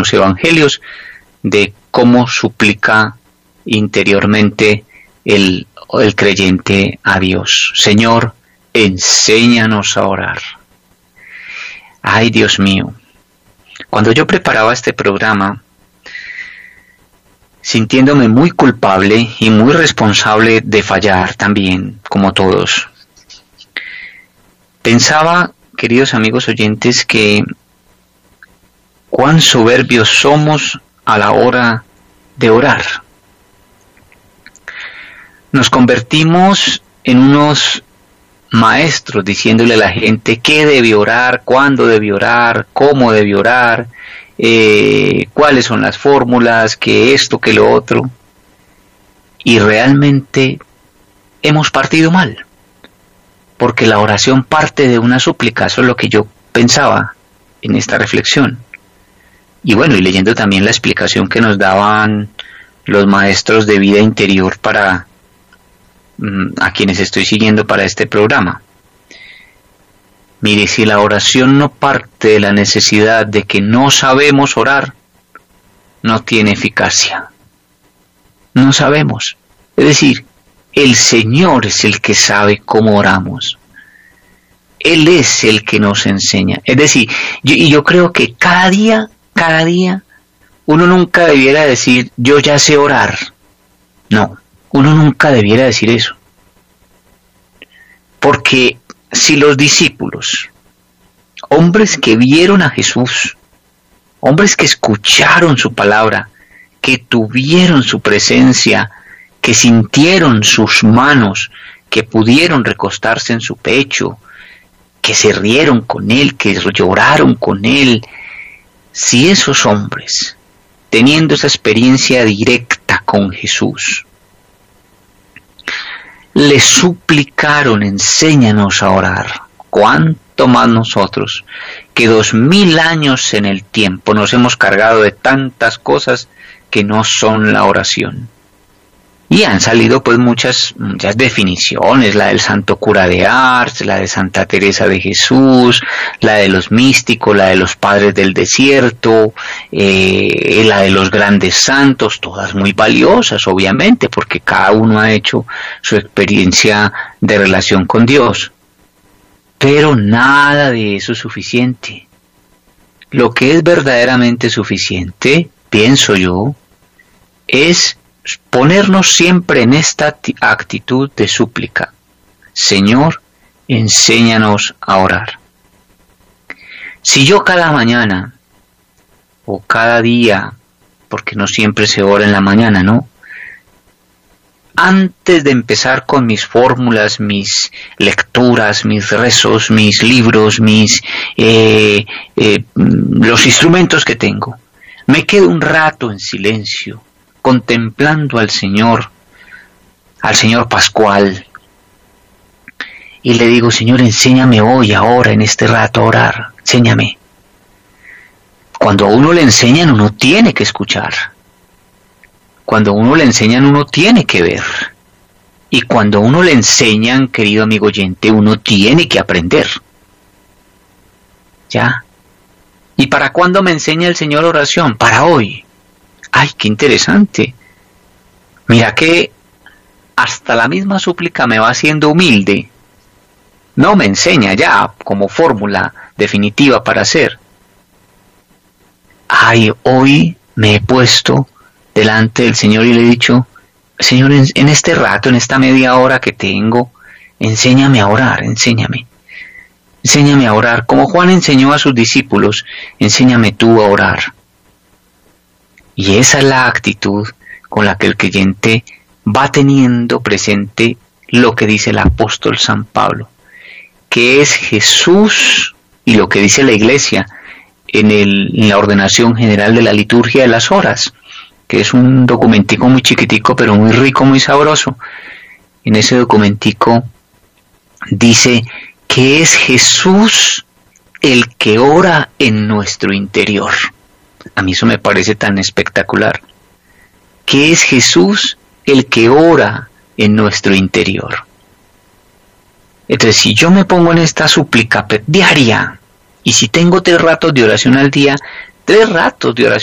los evangelios de cómo suplica interiormente el creyente a Dios. Señor, enséñanos a orar. Ay, Dios mío, cuando yo preparaba este programa, sintiéndome muy culpable y muy responsable de fallar también, como todos, pensaba, queridos amigos oyentes, que cuán soberbios somos a la hora de orar. Nos convertimos en unos maestros diciéndole a la gente qué debe orar, cuándo debe orar, cómo debe orar, cuáles son las fórmulas, que esto, que lo otro. Y realmente hemos partido mal, porque la oración parte de una súplica. Eso es lo que yo pensaba en esta reflexión. Y bueno, y leyendo también la explicación que nos daban los maestros de vida interior para a quienes estoy siguiendo para este programa. Mire, si la oración no parte de la necesidad de que no sabemos orar, no tiene eficacia. No sabemos. Es decir, el Señor es el que sabe cómo oramos. Él es el que nos enseña. Es decir, yo creo que cada día, uno nunca debiera decir, yo ya sé orar. No, uno nunca debiera decir eso. Porque si los discípulos, hombres que vieron a Jesús, hombres que escucharon su palabra, que tuvieron su presencia, que sintieron sus manos, que pudieron recostarse en su pecho, que se rieron con él, que lloraron con él, si esos hombres, teniendo esa experiencia directa con Jesús, le suplicaron, enséñanos a orar, cuánto más nosotros, que 2000 años en el tiempo nos hemos cargado de tantas cosas que no son la oración. Y han salido pues muchas definiciones, la del santo cura de Ars, la de Santa Teresa de Jesús, la de los místicos, la de los padres del desierto, la de los grandes santos, todas muy valiosas obviamente, porque cada uno ha hecho su experiencia de relación con Dios. Pero nada de eso es suficiente. Lo que es verdaderamente suficiente, pienso yo, es ponernos siempre en esta actitud de súplica. Señor, enséñanos a orar. Si yo cada mañana o cada día, porque no siempre se ora en la mañana, ¿no? Antes de empezar con mis fórmulas, mis lecturas, mis rezos, mis libros, los instrumentos que tengo, me quedo un rato en silencio, contemplando al Señor Pascual, y le digo, Señor, enséñame hoy, ahora, en este rato a orar, enséñame. Cuando a uno le enseñan, uno tiene que escuchar. Cuando a uno le enseñan, uno tiene que ver. Y cuando a uno le enseñan, querido amigo oyente, uno tiene que aprender. ¿Ya? ¿Y para cuándo me enseña el Señor oración? Para hoy. ¡Ay, qué interesante! Mira que hasta la misma súplica me va haciendo humilde. No me enseña ya como fórmula definitiva para hacer. ¡Ay, hoy me he puesto delante del Señor y le he dicho, Señor, en este rato, en esta media hora que tengo, enséñame a orar, enséñame. Enséñame a orar. Como Juan enseñó a sus discípulos, enséñame tú a orar. Y esa es la actitud con la que el creyente va teniendo presente lo que dice el apóstol San Pablo, que es Jesús, y lo que dice la Iglesia en la ordenación general de la liturgia de las horas, que es un documentico muy chiquitico, pero muy rico, muy sabroso. En ese documentico dice que es Jesús el que ora en nuestro interior. A mí eso me parece tan espectacular. Que es Jesús el que ora en nuestro interior. Entonces, si yo me pongo en esta súplica diaria, y si tengo 3 ratos de oración al día, 3 ratos de oración